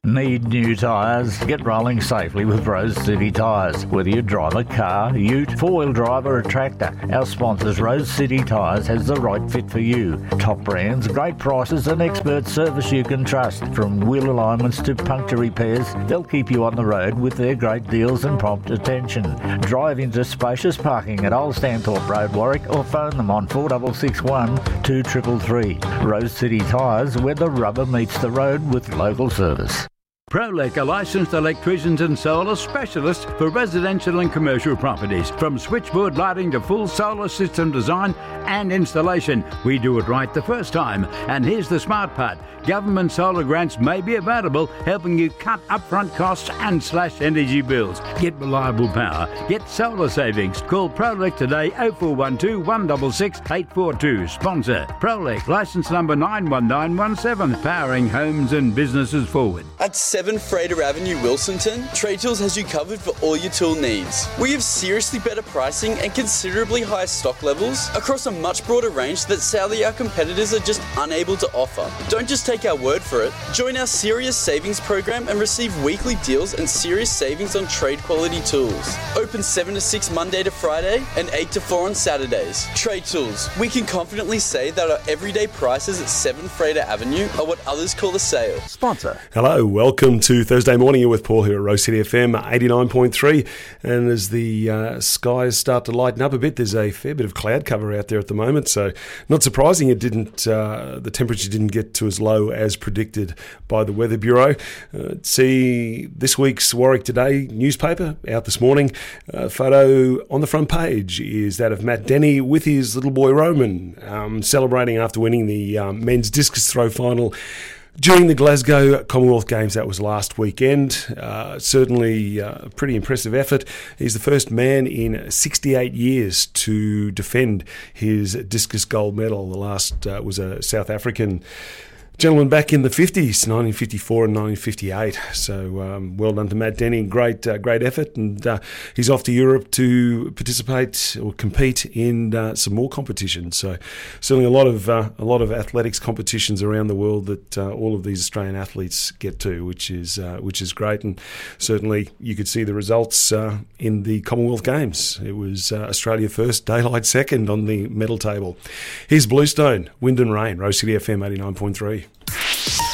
Need new tyres? Get rolling safely with Rose City Tyres. Whether you drive a car, ute, four-wheel drive or a tractor, our sponsors Rose City Tyres has the right fit for you. Top brands, great prices and expert service you can trust. From wheel alignments to puncture repairs, they'll keep you on the road with their great deals and prompt attention. Drive into spacious parking at Old Stanthorpe Road, Warwick, or phone them on 4661 2333. Rose City Tyres, where the rubber meets the road with local service. Prolec are licensed electricians and solar specialists for residential and commercial properties. From switchboard lighting to full solar system design and installation, we do it right the first time. And here's the smart part. Government solar grants may be available, helping you cut upfront costs and slash energy bills. Get reliable power. Get solar savings. Call Prolec today, 0412 166 842. Sponsor Prolec, licence number 91917, powering homes and businesses forward. At 7 Freighter Avenue, Wilsonton, Trade Tools has you covered for all your tool needs. We have seriously better pricing and considerably higher stock levels across a much broader range that sadly our competitors are just unable to offer. Don't just take our word for it. Join our Serious Savings program and receive weekly deals and serious savings on trade quality tools. Open 7 to 6 Monday to Friday and 8 to 4 on Saturdays. Trade Tools. We can confidently say that our everyday prices at 7 Freighter Avenue are what others call a sale. Sponsor. Hello, welcome to Thursday morning. You're with Paul here at Rose City FM 89.3. And as the skies start to lighten up a bit, there's a fair bit of cloud cover out there at the moment. So not surprising it didn't, the temperature didn't get to as low as predicted by the Weather Bureau. See this week's Warwick Today newspaper out this morning. Photo on the front page is that of Matt Denny with his little boy Roman, celebrating after winning the men's discus throw final during the Glasgow Commonwealth Games. That was last weekend. Certainly a pretty impressive effort. He's the first man in 68 years to defend his discus gold medal. The last was a South African gentleman back in the 50s, 1954 and 1958. So well done to Matt Denny. Great effort. And he's off to Europe to participate or compete in some more competitions. So certainly a lot of athletics competitions around the world that all of these Australian athletes get to, which is great. And certainly you could see the results in the Commonwealth Games. It was Australia first, daylight second on the medal table. Here's Bluestone, Wind and Rain, Rose City FM 89.3.